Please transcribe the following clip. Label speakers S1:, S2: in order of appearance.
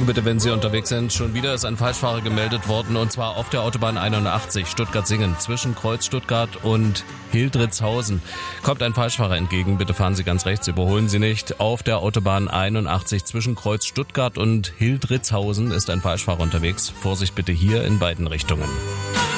S1: bitte, wenn Sie unterwegs sind. Schon wieder ist ein Falschfahrer gemeldet worden, und zwar auf der Autobahn 81 Stuttgart-Singen zwischen Kreuz Stuttgart und Hildritzhausen. Kommt ein Falschfahrer entgegen, bitte fahren Sie ganz rechts, überholen Sie nicht. Auf der Autobahn 81 zwischen Kreuz Stuttgart und Hildritzhausen ist ein Falschfahrer unterwegs. Vorsicht bitte hier in beiden Richtungen.